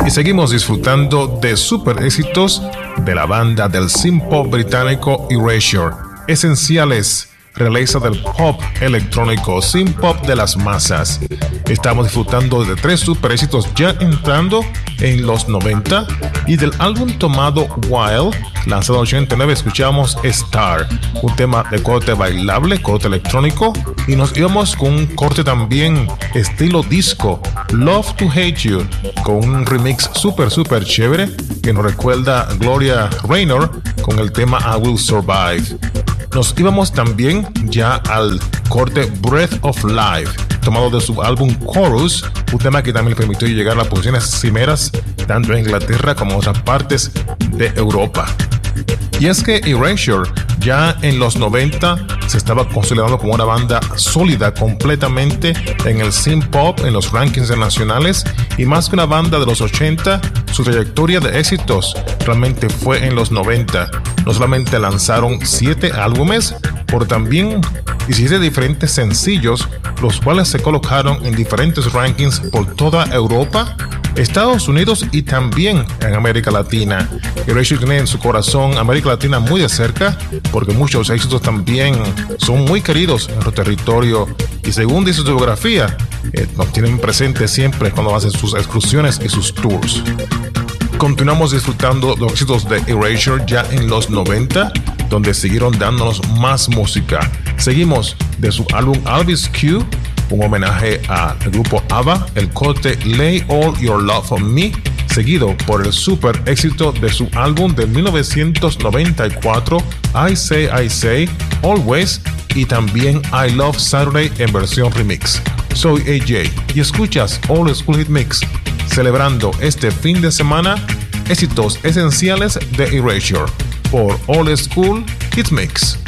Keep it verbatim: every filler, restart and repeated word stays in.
Y seguimos disfrutando de super éxitos de la banda del synth-pop británico Erasure, Esenciales, realeza del pop electrónico synth-pop de las masas. Estamos disfrutando de tres super éxitos ya entrando en los noventa, y del álbum tomado Wild, lanzado en ochenta y nueve, escuchamos Star, un tema de corte bailable, corte electrónico, y nos íbamos con un corte también estilo disco, Love to Hate You, con un remix super super chévere que nos recuerda a Gloria Gaynor con el tema I Will Survive. Nos íbamos también ya al corte Breath of Life, tomado de su álbum Chorus, un tema que también le permitió llegar a las posiciones cimeras tanto en Inglaterra como en otras partes de Europa. Y es que Erasure ya en los noventa se estaba consolidando como una banda sólida completamente en el synth pop, en los rankings nacionales, y más que una banda de los ochenta, su trayectoria de éxitos realmente fue en los noventa. No solamente lanzaron siete álbumes, pero también diecisiete diferentes sencillos, los cuales se colocaron en diferentes rankings por toda Europa, Estados Unidos y también en América Latina. Erasure tiene en su corazón América Latina muy de cerca, porque muchos éxitos también son muy queridos en nuestro territorio, y según dice su biografía, eh, nos tienen presentes siempre cuando hacen sus excursiones y sus tours. Continuamos disfrutando los éxitos de Erasure ya en los noventa, donde siguieron dándonos más música. Seguimos de su álbum Alvis Q, un homenaje al grupo ABBA, el corte Lay All Your Love on Me, seguido por el super éxito de su álbum de mil novecientos noventa y cuatro, I Say I Say, Always, y también I Love Saturday en versión remix. Soy A J y escuchas Old School Hit Mix, celebrando este fin de semana éxitos esenciales de Erasure por Old School Hit Mix.